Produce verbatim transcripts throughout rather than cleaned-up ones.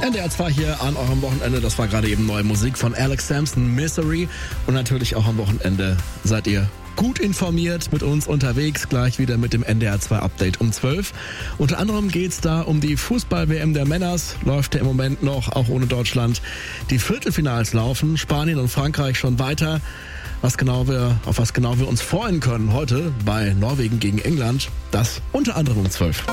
N D R zwei hier an eurem Wochenende. Das war gerade eben neue Musik von Alex Sampson, Misery. Und natürlich auch am Wochenende seid ihr gut informiert mit uns unterwegs. Gleich wieder mit dem N D R zwei Update um zwölf. Unter anderem geht's da um die Fußball-W M der Männers. Läuft ja im Moment noch, auch ohne Deutschland. Die Viertelfinals laufen. Spanien und Frankreich schon weiter. Was genau wir, auf was genau wir uns freuen können heute bei Norwegen gegen England, das unter anderem um zwölf.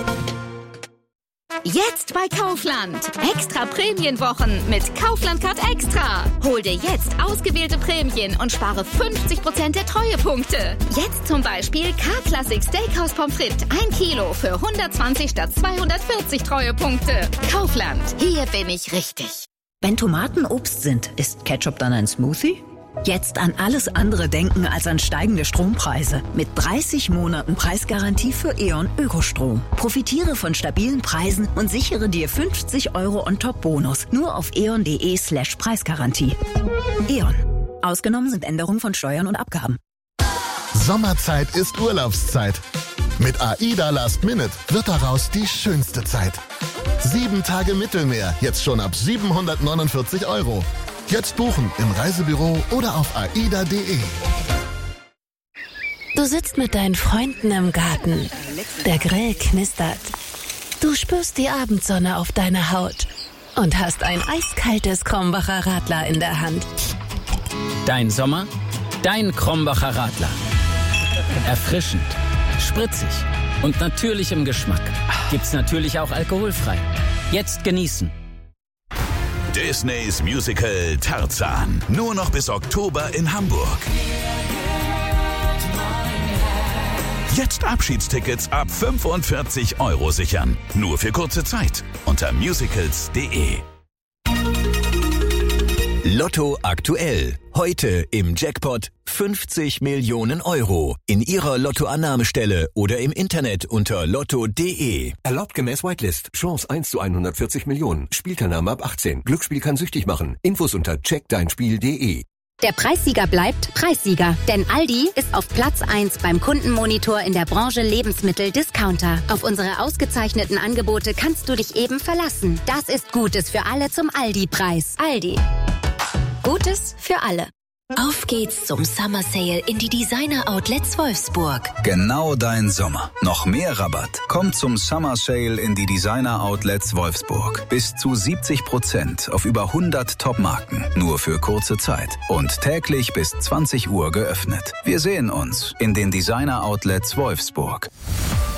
Jetzt bei Kaufland. Extra Prämienwochen mit Kaufland Card Extra. Hol dir jetzt ausgewählte Prämien und spare fünfzig Prozent der Treuepunkte. Jetzt zum Beispiel K-Classic Steakhouse Pommes frites ein Kilo für hundertzwanzig statt zweihundertvierzig Treuepunkte. Kaufland. Hier bin ich richtig. Wenn Tomaten Obst sind, ist Ketchup dann ein Smoothie? Jetzt an alles andere denken als an steigende Strompreise. Mit dreißig Monaten Preisgarantie für E.ON Ökostrom. Profitiere von stabilen Preisen und sichere dir fünfzig Euro on top Bonus. Nur auf eon.de slash Preisgarantie. E.ON. Ausgenommen sind Änderungen von Steuern und Abgaben. Sommerzeit ist Urlaubszeit. Mit AIDA Last Minute wird daraus die schönste Zeit. Sieben Tage Mittelmeer, jetzt schon ab siebenhundertneunundvierzig Euro. Jetzt buchen im Reisebüro oder auf aida punkt de. Du sitzt mit deinen Freunden im Garten. Der Grill knistert. Du spürst die Abendsonne auf deiner Haut und hast ein eiskaltes Krombacher Radler in der Hand. Dein Sommer, dein Krombacher Radler. Erfrischend, spritzig und natürlich im Geschmack. Gibt's natürlich auch alkoholfrei. Jetzt genießen. Disneys Musical Tarzan. Nur noch bis Oktober in Hamburg. Jetzt Abschiedstickets ab fünfundvierzig Euro sichern. Nur für kurze Zeit. Unter musicals punkt de. Lotto aktuell. Heute im Jackpot fünfzig Millionen Euro. In Ihrer Lottoannahmestelle oder im Internet unter lotto punkt de. Erlaubt gemäß Whitelist. Chance eins zu hundertvierzig Millionen. Spielteilnahme ab achtzehn. Glücksspiel kann süchtig machen. Infos unter check dein spiel punkt de. Der Preissieger bleibt Preissieger, denn Aldi ist auf Platz eins beim Kundenmonitor in der Branche Lebensmittel-Discounter. Auf unsere ausgezeichneten Angebote kannst du dich eben verlassen. Das ist Gutes für alle zum Aldi-Preis. Aldi. Gutes für alle. Auf geht's zum Summer Sale in die Designer Outlets Wolfsburg. Genau dein Sommer. Noch mehr Rabatt. Komm zum Summer Sale in die Designer Outlets Wolfsburg. Bis zu siebzig Prozent auf über hundert Top-Marken. Nur für kurze Zeit. Und täglich bis zwanzig Uhr geöffnet. Wir sehen uns in den Designer Outlets Wolfsburg.